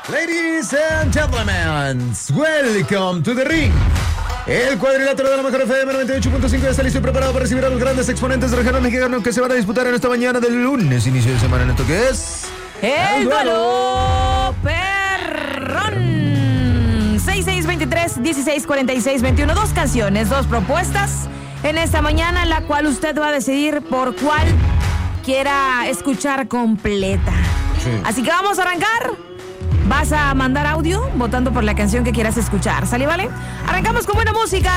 Ladies and gentlemen, welcome to the ring. El cuadrilátero de la mejor FM 98.5 ya está listo y preparado para recibir a los grandes exponentes del regional mexicano que se van a disputar en esta mañana del lunes, inicio de semana, en esto que es... ¡El duelo perrón! 6623-1646-21. Dos canciones, dos propuestas en esta mañana, la cual usted va a decidir por cuál quiera escuchar completa. Sí. Así que vamos a arrancar. Vas a mandar audio votando por la canción que quieras escuchar. ¿Sale, vale? Arrancamos con buena música.